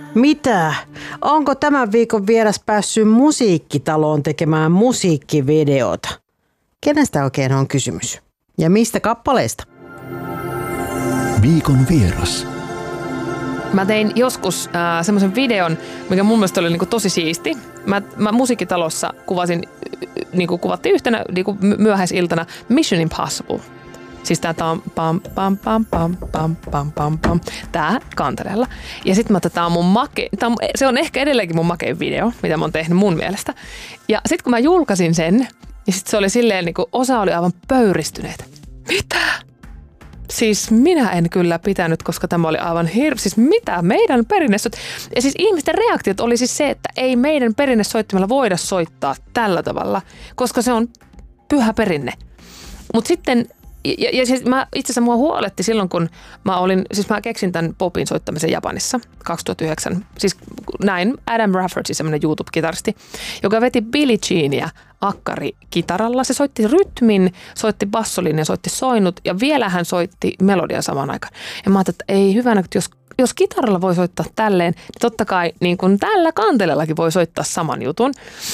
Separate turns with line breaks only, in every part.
Mitä? Onko tämän viikon vieras päässyt musiikkitaloon tekemään musiikkivideota? Kenestä oikein on kysymys? Ja mistä kappaleista?
Viikon vieras.
Mä tein joskus semmoisen videon, mikä mun mielestä oli niinku tosi siisti. Mä musiikkitalossa kuvattiin yhtenä myöhäisiltana Mission Impossible. Siis tää pam pam pam pam pam pam pam pam. Tää kanteleella. Ja sit tää on mun se on ehkä edelleenkin mun makein video, mitä mä oon tehnyt mun mielestä. Ja sit kun mä julkaisin sen, niin sit se oli silleen niinku osa oli aivan pöyristyneet. Mitä? Siis minä en kyllä pitänyt, koska tämä oli aivan siis mitä? Meidän perinnesoittimella. Ja siis ihmisten reaktiot oli siis se, että ei meidän perinnesoittimella voida soittaa tällä tavalla, koska se on pyhä perinne. Mutta sitten, ja siis itse asiassa mua huoletti silloin, kun mä keksin tämän popin soittamisen Japanissa 2009. Siis näin Adam Rafferty, semmoinen YouTube-kitaristi, joka veti Billie Jeania akkarikitaralla. Se soitti rytmin, soitti bassolinjan, soitti soinut ja vielä hän soitti melodian samaan aikaan. Ja mä ajattelin, että ei hyvänä, että jos kitaralla voi soittaa tälleen, niin totta kai niin kuin tällä kantelellakin voi soittaa saman jutun.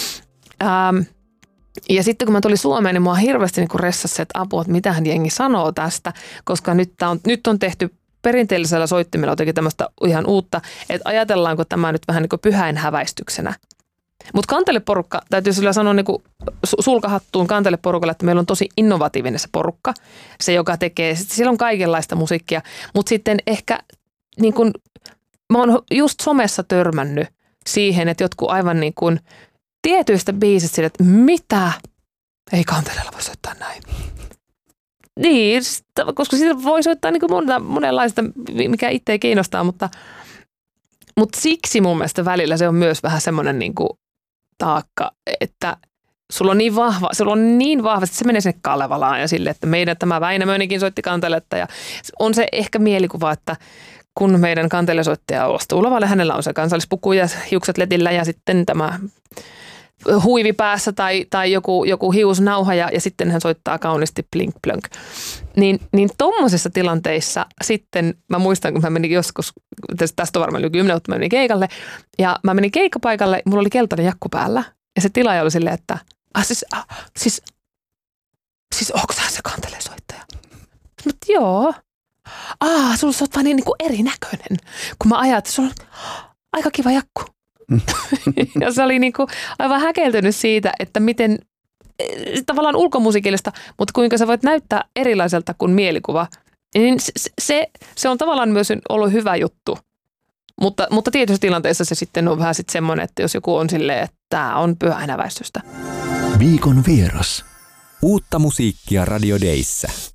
Ja sitten kun mä tulin Suomeen, niin mua hirveästi niin ressasi, että apua, että mitähän jengi sanoo tästä, koska nyt on tehty perinteellisellä soittimella jotenkin tämmöistä ihan uutta, että ajatellaanko tämä nyt vähän niin kuin pyhäinhäväistyksenä. Mutta kanteleporukka, täytyy sillä sanoa niin kuin sulkahattuun kanteleporukalle, että meillä on tosi innovatiivinen se porukka, se joka tekee, siellä on kaikenlaista musiikkia, mutta sitten ehkä niin kuin, mä oon just somessa törmännyt siihen, että jotkut aivan niin kuin tietyistä biisistä sille, että mitä? Ei kanteleella voi soittaa näin. Niin, koska siitä voi soittaa niin kuin monenlaista, mikä itseä kiinnostaa, mutta siksi mun mielestä välillä se on myös vähän semmoinen niin kuin taakka, että sulla on niin vahvasti, että se menee sinne Kalevalaan ja sille, että meidän tämä Väinämöinenkin soitti kanteletta ja on se ehkä mielikuva, että kun meidän kantelesoittaja ostuu lavalle, hänellä on se kansallispuku ja hiukset letillä ja sitten tämä huivi päässä tai joku hiusnauha ja sitten hän soittaa kauniisti blink blönk. Niin tommosissa tilanteissa sitten mä muistan, kun mä menin joskus, tästä on varmaan yli 10 vuotta, mä menin keikalle ja mä menin keikkapaikalle, mulla oli keltainen jakku päällä ja se tilaaja oli silleen, että siis onko sä se kantelesoittaja? Mutta joo. Sulla on vaan niin kuin erinäköinen, kun mä ajattelin, että sulla on aika kiva jakku. Ja se oli niin kuin aivan häkeltynyt siitä, että miten tavallaan ulkomusiikillista, mutta kuinka sä voit näyttää erilaiselta kuin mielikuva. Niin se on tavallaan myös ollut hyvä juttu. Mutta tietyissä tilanteissa se sitten on vähän semmoinen, että jos joku on silleen, että tämä on pyhäinhäväistystä.
Viikon vieras.
Uutta musiikkia Radio Dayssä.